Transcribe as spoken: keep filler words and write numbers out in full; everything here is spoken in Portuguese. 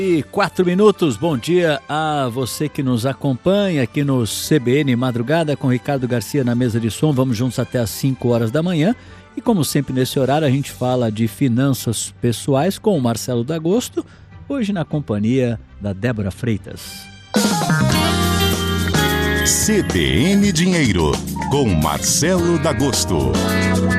E quatro minutos, bom dia a você que nos acompanha aqui no C B N Madrugada com Ricardo Garcia na mesa de som. Vamos juntos até às cinco horas da manhã. E como sempre nesse horário a gente fala de finanças pessoais com o Marcelo D'Agosto, hoje na companhia da Débora Freitas. C B N Dinheiro, com Marcelo D'Agosto.